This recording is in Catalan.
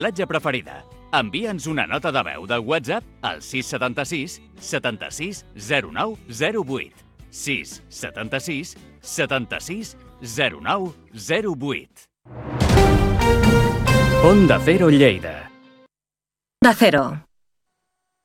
platja preferida. Envia'ns una nota de veu de WhatsApp al 676 76 09 08. 676 76 09 08. Onda Cero Lleida. Onda Cero.